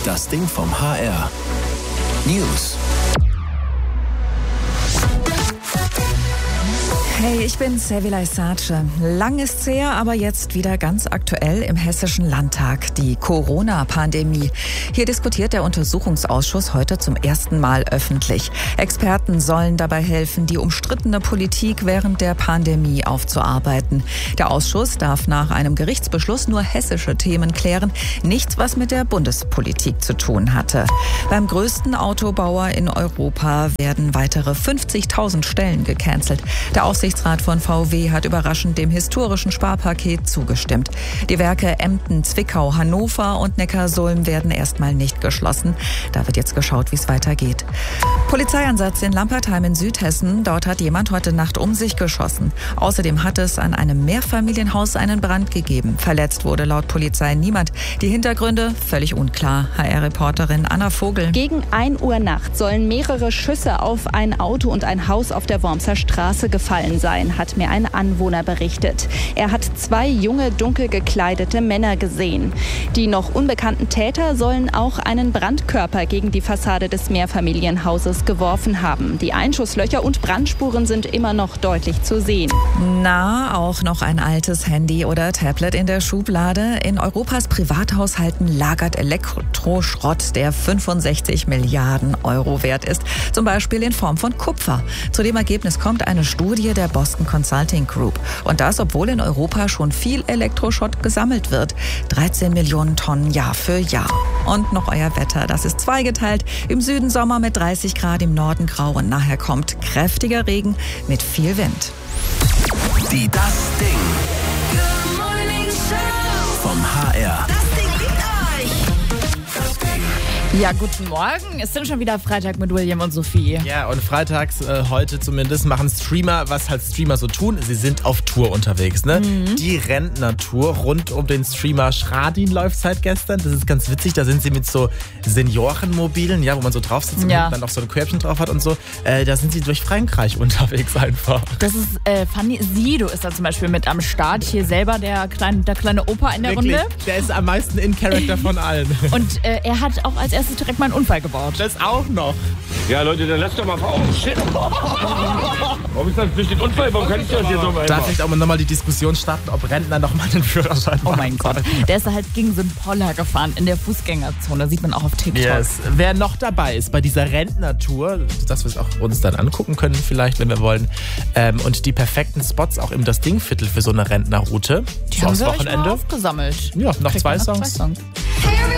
Das Ding vom HR. News. Hey, ich bin Sevilay Sace. Lang ist's her, aber jetzt wieder ganz aktuell im Hessischen Landtag. Die Corona-Pandemie. Hier diskutiert der Untersuchungsausschuss heute zum ersten Mal öffentlich. Experten sollen dabei helfen, die umstrittene Politik während der Pandemie aufzuarbeiten. Der Ausschuss darf nach einem Gerichtsbeschluss nur hessische Themen klären. Nichts, was mit der Bundespolitik zu tun hatte. Beim größten Autobauer in Europa werden weitere 50.000 Stellen gecancelt. Der Aufsichtsrat von VW hat überraschend dem historischen Sparpaket zugestimmt. Die Werke Emden, Zwickau, Hannover und Neckarsulm werden erstmal nicht geschlossen. Da wird jetzt geschaut, wie es weitergeht. Polizeieinsatz in Lampertheim in Südhessen. Dort hat jemand heute Nacht um sich geschossen. Außerdem hat es an einem Mehrfamilienhaus einen Brand gegeben. Verletzt wurde laut Polizei niemand. Die Hintergründe völlig unklar. HR-Reporterin Anna Vogel. Gegen 1 Uhr nachts sollen mehrere Schüsse auf ein Auto und ein Haus auf der Wormser Straße gefallen sein, hat mir ein Anwohner berichtet. Er hat 2 junge, dunkel gekleidete Männer gesehen. Die noch unbekannten Täter sollen auch einen Brandkörper gegen die Fassade des Mehrfamilienhauses geworfen haben. Die Einschusslöcher und Brandspuren sind immer noch deutlich zu sehen. Na, auch noch ein altes Handy oder Tablet in der Schublade. In Europas Privathaushalten lagert Elektroschrott, der 65 Milliarden Euro wert ist. Zum Beispiel in Form von Kupfer. Zu dem Ergebnis kommt eine Studie der Boston Consulting Group. Und das, obwohl in Europa schon viel Elektroschrott gesammelt wird. 13 Millionen Tonnen Jahr für Jahr. Und noch euer Wetter. Das ist zweigeteilt. Im Süden Sommer mit 30 Grad, im Norden grau. Und nachher kommt kräftiger Regen mit viel Wind. Die Das Ding vom HR. Ja, guten Morgen. Es sind schon wieder Freitag mit William und Sophie. Ja, und freitags heute zumindest machen Streamer, was halt Streamer so tun. Sie sind auf Tour unterwegs, ne? Die Rentner-Tour rund um den Streamer Schradin läuft seit gestern. Das ist ganz witzig. Da sind sie mit so Seniorenmobilen, ja, wo man so drauf sitzt und dann noch so ein Körbchen drauf hat und so. Da sind sie durch Frankreich unterwegs einfach. Das ist funny. Sido ist da zum Beispiel mit am Start. Hier selber der kleine Opa in der Runde. Der ist am meisten in Character von allen. Und er hat auch als erstes direkt mal einen Unfall gebaut. Das auch noch. Ja, Leute, dann lasst doch mal vor. Oh, shit. Warum ist das durch den Unfall? Warum kann ich das hier so mal? Da vielleicht auch mal nochmal die Diskussion starten, ob Rentner nochmal einen Führerschein machen. Oh mein Gott. Der ist halt gegen so einen Poller gefahren in der Fußgängerzone. Sieht man auch auf TikTok. Yes. Wer noch dabei ist bei dieser Rentner-Tour, dass wir es auch uns dann angucken können vielleicht, wenn wir wollen, und die perfekten Spots auch im Das Ding-Viertel für so eine Rentnerroute. Die so haben aufs wir Wochenende aufgesammelt. Ja, noch 2 Songs. Hey,